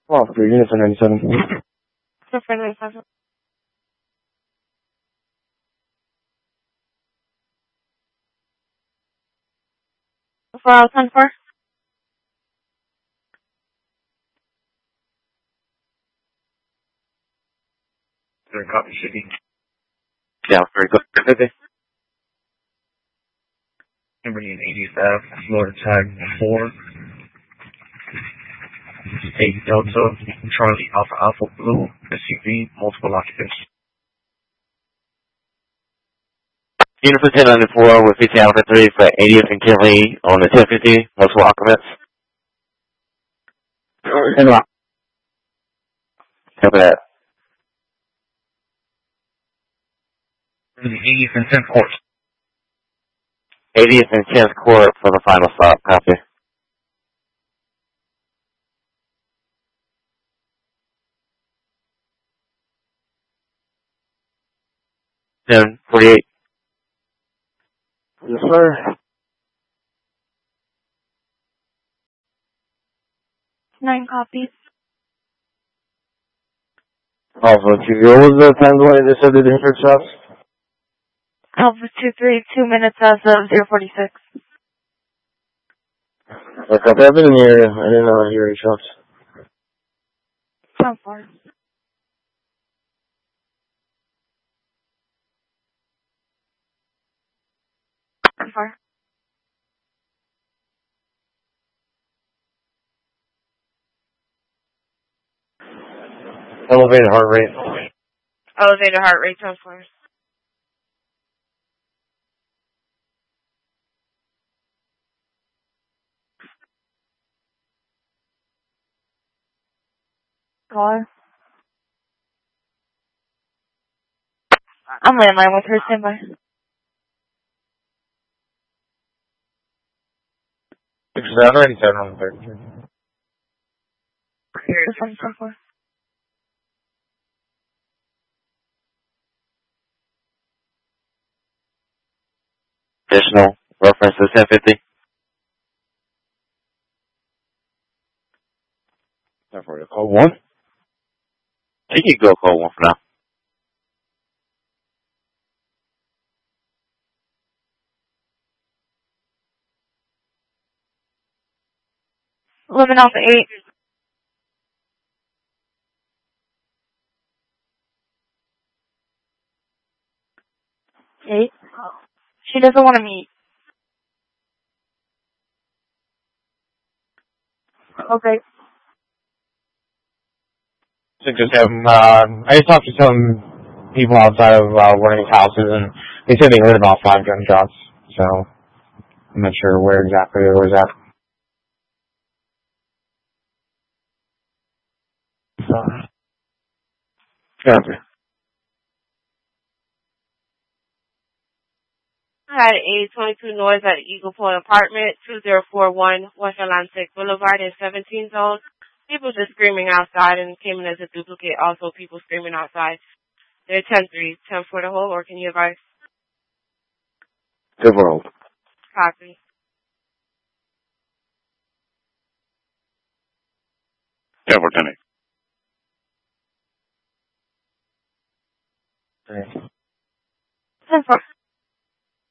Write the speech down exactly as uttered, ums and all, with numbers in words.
Oh, for unit for ninety-seven. So for ninety-seven. four out ten four. Copy city. Yeah, very good. Okay. Number eighty-five, Florida tag four. eight Delta, Charlie Alpha Alpha Blue, S U V, multiple occupants. Unit for ten ninety-four with P T Alpha three for eightieth and Kinley on the ten fifty, multiple occupants. And what? Copy that. The eightieth and tenth court. eightieth and tenth court for the final stop. Copy. ten forty-eight. Yes, sir. Nine copies. Also, two, what was the time when they said they didn't hear shots? Alpha two three, two minutes as of zero forty-six. Okay, I've been in the area. I didn't know I hear any shots. ten four. ten four. Elevated heart rate. Elevated heart rate, ten four. Caller. I'm landline with her, standby. sixty-seven or eighty-seven on the third. This one's ten four. Additional reference to ten fifty. Time for you. Call one? You can go call one for now. Living off eight. Eight? She doesn't want to meet. Okay. So just have, uh, I just talked to some people outside of uh, one of these houses, and they said they heard about five gunshots, so I'm not sure where exactly it was at. So, yeah. I had a twenty-two noise at Eagle Point Apartment, two zero four one West Atlantic Boulevard in seventeen zone. People just screaming outside and came in as a duplicate. Also, people screaming outside. They're ten three, ten for the whole, or can you advise? Good world. Copy. Yeah, we're ten eight.